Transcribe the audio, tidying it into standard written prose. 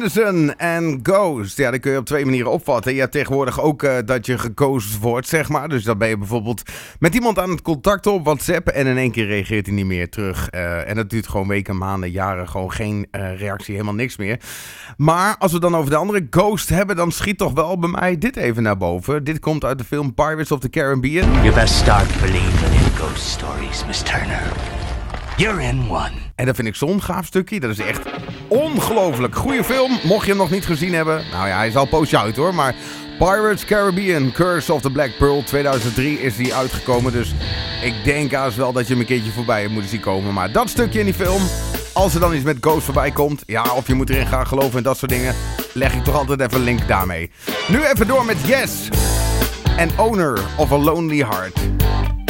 Anderson en Ghost. Ja, dat kun je op twee manieren opvatten. Je hebt tegenwoordig ook dat je geghost wordt, zeg maar. Dus dan ben je bijvoorbeeld met iemand aan het contacten op WhatsApp en in één keer reageert hij niet meer terug. En dat duurt gewoon weken, maanden, jaren. Gewoon geen reactie, helemaal niks meer. Maar als we dan over de andere Ghost hebben, dan schiet toch wel bij mij dit even naar boven. Dit komt uit de film Pirates of the Caribbean. You best start believing in ghost stories, Miss Turner. You're in one. En dat vind ik zo'n gaaf stukje. Dat is echt ongelooflijk. Goeie film. Mocht je hem nog niet gezien hebben. Nou ja, hij is al een poosje uit hoor. Maar Pirates Caribbean, Curse of the Black Pearl. 2003 is die uitgekomen. Dus ik denk haast wel dat je hem een keertje voorbij hebt moeten zien komen. Maar dat stukje in die film, als er dan iets met Ghost voorbij komt. Ja, of je moet erin gaan geloven en dat soort dingen. Leg ik toch altijd even een link daarmee. Nu even door met Yes. En Owner of a Lonely Heart.